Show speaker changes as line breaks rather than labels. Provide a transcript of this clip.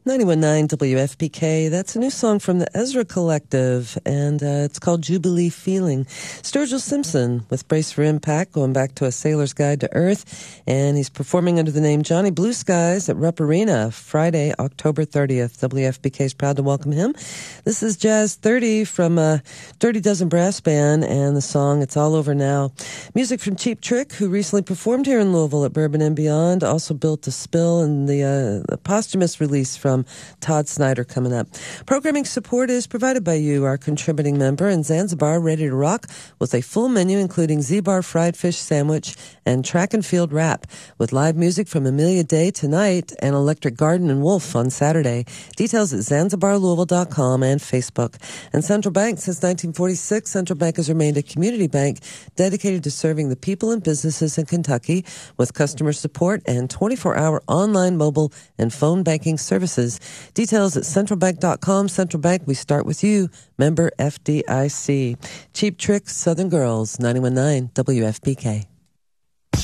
91.9 WFPK. That's a new song from the Ezra Collective, and it's called Jubilee Feeling. Sturgill Simpson with Brace for Impact, going back to A Sailor's Guide to Earth, and he's performing under the name Johnny Blue Skies at Rupp Arena Friday, October 30th. WFPK is proud to welcome him. This is Jazz 30 from Dirty Dozen Brass Band, and the song It's All Over Now. Music from Cheap Trick, who recently performed here in Louisville at Bourbon and Beyond, also built a spill, and the posthumous release from Todd Snyder coming up. Programming support is provided by you, our contributing member, and Zanzibar ready to rock with a full menu including Z-Bar fried fish sandwich and track and field rap with live music from Amelia Day tonight and Electric Garden and Wolf on Saturday. Details at ZanzibarLouisville.com and Facebook. And Central Bank, since 1946, Central Bank has remained a community bank dedicated to serving the people and businesses in Kentucky with customer support and 24-hour online, mobile, and phone banking services. Details at centralbank.com. Central Bank, we start with you. Member FDIC. Cheap Trick, Southern Girls, 91.9 WFPK.